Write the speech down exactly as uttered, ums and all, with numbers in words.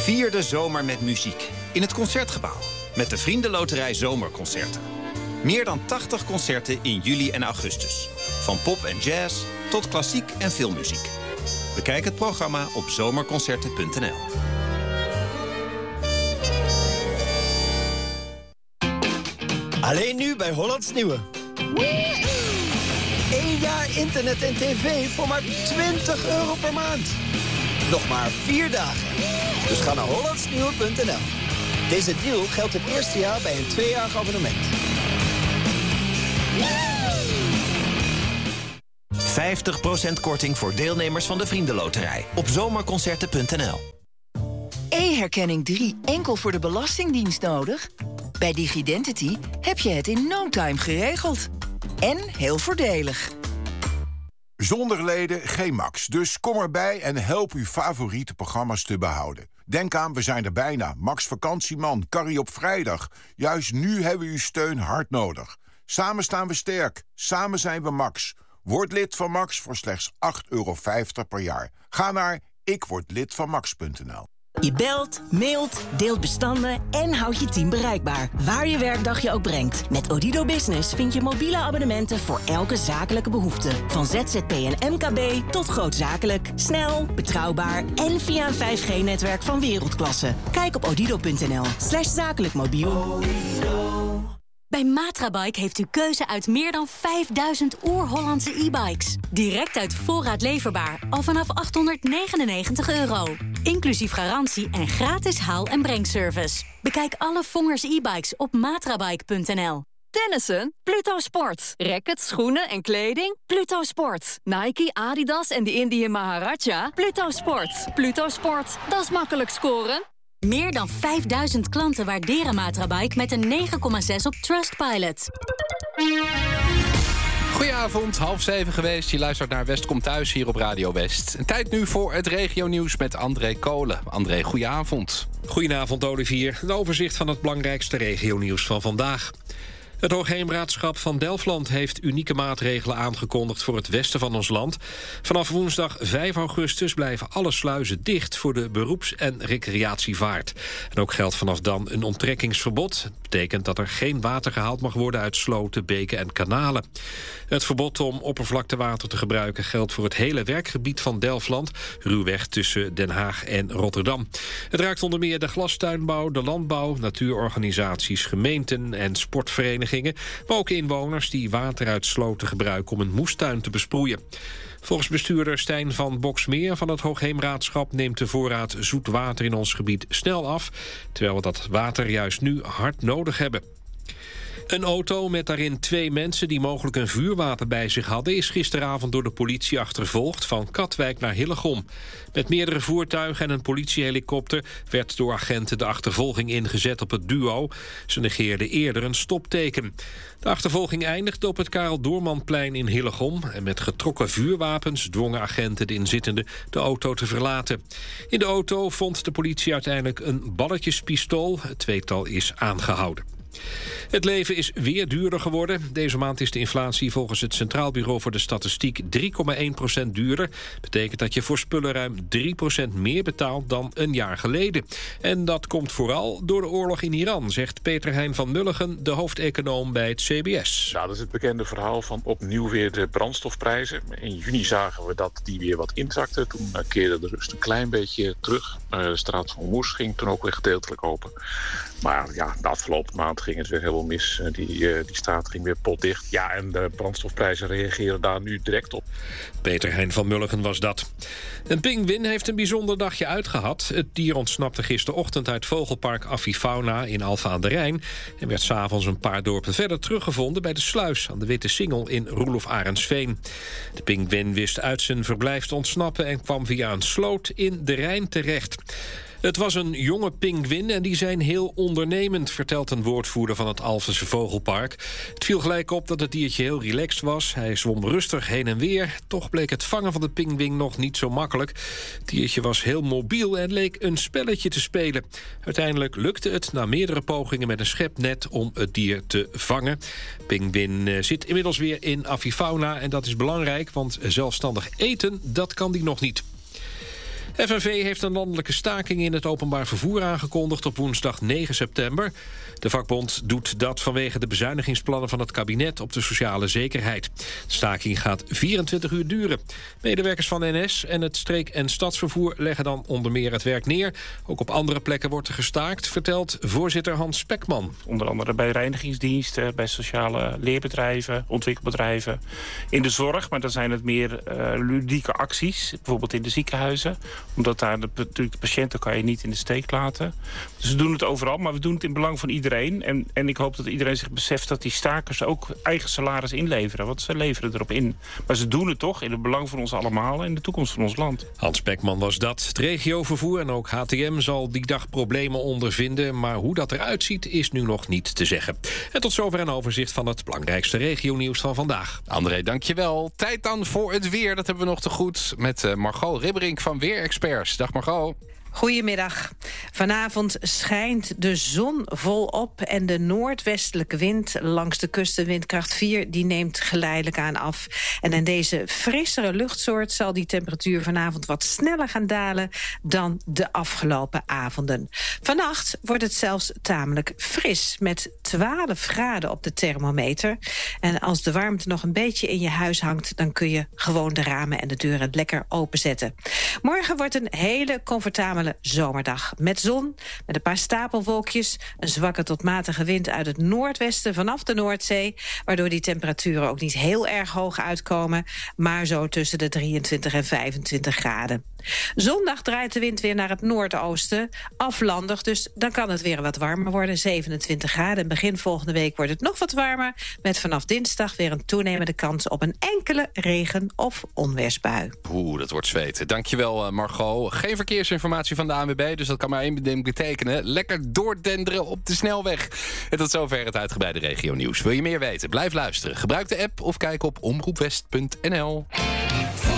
Vier de zomer met muziek in het Concertgebouw met de Vriendenloterij Zomerconcerten. Meer dan tachtig concerten in juli en augustus. Van pop en jazz tot klassiek en filmmuziek. Bekijk het programma op zomerconcerten punt n l. Alleen nu bij Hollands Nieuwe. Eén jaar internet en tv voor maar twintig euro per maand. Nog maar vier dagen. Dus ga naar hollands nieuwe punt n l. Deze deal geldt het eerste jaar bij een tweejarig abonnement. vijftig procent korting voor deelnemers van de Vriendenloterij op zomerconcerten punt n l. E-herkenning drie enkel voor de Belastingdienst nodig? Bij DigiDentity heb je het in no time geregeld. En heel voordelig. Zonder leden geen Max, dus kom erbij en help uw favoriete programma's te behouden. Denk aan, we zijn er bijna. Max Vakantieman, Carrie op vrijdag. Juist nu hebben we uw steun hard nodig. Samen staan we sterk, samen zijn we Max. Word lid van Max voor slechts acht euro vijftig per jaar. Ga naar ik word lid van max punt n l. Je belt, mailt, deelt bestanden en houdt je team bereikbaar. Waar je werkdag je ook brengt. Met Odido Business vind je mobiele abonnementen voor elke zakelijke behoefte. Van Z Z P en M K B tot grootzakelijk. Snel, betrouwbaar en via een vijf G netwerk van wereldklasse. Kijk op odido punt n l slash zakelijk mobiel. Bij Matrabike heeft u keuze uit meer dan vijfduizend oer-Hollandse e-bikes. Direct uit voorraad leverbaar, al vanaf achthonderdnegenennegentig euro. Inclusief garantie en gratis haal- en brengservice. Bekijk alle Vongers e-bikes op matrabike punt n l. Tennissen? Pluto Sport. Rackets, schoenen en kleding? Pluto Sport. Nike, Adidas en de Indian Maharaja? Pluto Sport. Pluto Sport. Dat is makkelijk scoren. Meer dan vijfduizend klanten waarderen Matrabike met een negen komma zes op Trustpilot. Goedenavond, half zeven geweest. Je luistert naar West komt thuis hier op Radio West. En tijd nu voor het regionieuws met André Kolen. André, goedenavond. Goedenavond, Olivier. Een overzicht van het belangrijkste regionieuws van vandaag. Het Hoogheemraadschap van Delfland heeft unieke maatregelen aangekondigd voor het westen van ons land. Vanaf woensdag vijf augustus blijven alle sluizen dicht voor de beroeps- en recreatievaart. En ook geldt vanaf dan een onttrekkingsverbod. Dat betekent dat er geen water gehaald mag worden uit sloten, beken en kanalen. Het verbod om oppervlaktewater te gebruiken geldt voor het hele werkgebied van Delfland, ruwweg tussen Den Haag en Rotterdam. Het raakt onder meer de glastuinbouw, de landbouw, natuurorganisaties, gemeenten en sportverenigingen, maar ook inwoners die water uit sloten gebruiken om een moestuin te besproeien. Volgens bestuurder Stijn van Boxmeer van het Hoogheemraadschap neemt de voorraad zoet water in ons gebied snel af, terwijl we dat water juist nu hard nodig hebben. Een auto met daarin twee mensen die mogelijk een vuurwapen bij zich hadden is gisteravond door de politie achtervolgd van Katwijk naar Hillegom. Met meerdere voertuigen en een politiehelikopter werd door agenten de achtervolging ingezet op het duo. Ze negeerden eerder een stopteken. De achtervolging eindigde op het Karel Doormanplein in Hillegom en met getrokken vuurwapens dwongen agenten de inzittenden de auto te verlaten. In de auto vond de politie uiteindelijk een balletjespistool. Het tweetal is aangehouden. Het leven is weer duurder geworden. Deze maand is de inflatie volgens het Centraal Bureau voor de Statistiek drie komma één procent duurder. Betekent dat je voor spullen ruim drie procent meer betaalt dan een jaar geleden. En dat komt vooral door de oorlog in Iran, zegt Peter Hein van Mulligen, de hoofdeconoom bij het C B S. Nou, dat is het bekende verhaal van opnieuw weer de brandstofprijzen. In juni zagen we dat die weer wat inzakten. Toen keerde de rust een klein beetje terug. De straat van Hormuz ging toen ook weer gedeeltelijk open. Maar ja, de afgelopen maand ging het weer helemaal mis. Die, die straat ging weer potdicht. Ja, en de brandstofprijzen reageren daar nu direct op. Peter Hein van Mulligen was dat. Een pinguïn heeft een bijzonder dagje uitgehad. Het dier ontsnapte gisterochtend uit vogelpark Avifauna in Alphen aan de Rijn en werd 's avonds een paar dorpen verder teruggevonden bij de sluis aan de Witte Singel in Roelof Arendsveen. De pinguïn wist uit zijn verblijf te ontsnappen en kwam via een sloot in de Rijn terecht. Het was een jonge pinguïn en die zijn heel ondernemend, vertelt een woordvoerder van het Alphense Vogelpark. Het viel gelijk op dat het diertje heel relaxed was. Hij zwom rustig heen en weer. Toch bleek het vangen van de pinguïn nog niet zo makkelijk. Het diertje was heel mobiel en leek een spelletje te spelen. Uiteindelijk lukte het na meerdere pogingen met een schepnet om het dier te vangen. Pinguïn zit inmiddels weer in Avifauna en dat is belangrijk, want zelfstandig eten, dat kan die nog niet. F N V heeft een landelijke staking in het openbaar vervoer aangekondigd op woensdag negen september. De vakbond doet dat vanwege de bezuinigingsplannen van het kabinet op de sociale zekerheid. De staking gaat vierentwintig uur duren. Medewerkers van N S en het streek- en stadsvervoer leggen dan onder meer het werk neer. Ook op andere plekken wordt er gestaakt, vertelt voorzitter Hans Spekman. Onder andere bij reinigingsdiensten, bij sociale leerbedrijven, ontwikkelbedrijven. In de zorg, maar dan zijn het meer uh, ludieke acties. Bijvoorbeeld in de ziekenhuizen. Omdat daar de, natuurlijk de patiënten kan je niet in de steek laten. Dus we doen het overal, maar we doen het in belang van iedereen. En, en ik hoop dat iedereen zich beseft dat die stakers ook eigen salaris inleveren. Want ze leveren erop in. Maar ze doen het toch in het belang van ons allemaal en de toekomst van ons land. Hans Spekman was dat. Het regiovervoer en ook H T M zal die dag problemen ondervinden. Maar hoe dat eruit ziet is nu nog niet te zeggen. En tot zover een overzicht van het belangrijkste regionieuws van vandaag. André, dankjewel. Tijd dan voor het weer. Dat hebben we nog te goed met Margot Ribberink van Weerexperts. Dag Margot. Goedemiddag. Vanavond schijnt de zon volop en de noordwestelijke wind langs de kusten, windkracht vier, die neemt geleidelijk aan af. En in deze frissere luchtsoort zal die temperatuur vanavond wat sneller gaan dalen dan de afgelopen avonden. Vannacht wordt het zelfs tamelijk fris met twaalf graden op de thermometer. En als de warmte nog een beetje in je huis hangt, dan kun je gewoon de ramen en de deuren lekker openzetten. Morgen wordt een hele comfortabele zomerdag. Met zon, met een paar stapelwolkjes, een zwakke tot matige wind uit het noordwesten vanaf de Noordzee, waardoor die temperaturen ook niet heel erg hoog uitkomen, maar zo tussen de drieëntwintig en vijfentwintig graden. Zondag draait de wind weer naar het noordoosten, aflandig, dus dan kan het weer wat warmer worden, zevenentwintig graden. En begin volgende week wordt het nog wat warmer, met vanaf dinsdag weer een toenemende kans op een enkele regen- of onweersbui. Oeh, dat wordt zweten. Dankjewel Margot. Geen verkeersinformatie van de A N W B, dus dat kan maar één ding betekenen. Lekker doordenderen op de snelweg. En tot zover het uitgebreide regionieuws. Wil je meer weten? Blijf luisteren. Gebruik de app of kijk op omroepwest punt n l.